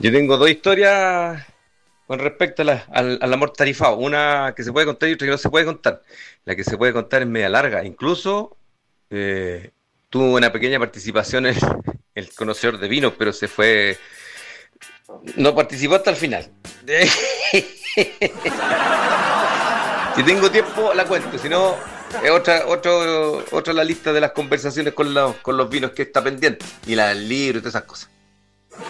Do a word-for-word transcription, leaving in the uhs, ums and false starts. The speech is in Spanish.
Yo tengo dos historias con respecto a la- al, al amor tarifado. Una que se puede contar y otra que no se puede contar. La que se puede contar es media larga. Incluso eh, tuvo una pequeña participación en el conocedor de vinos, pero se fue. No participó hasta el final. Si tengo tiempo, la cuento. Si no, es otra, otro, otra la lista de las conversaciones con los, con los vinos que está pendiente. Y la, el libro y todas esas cosas.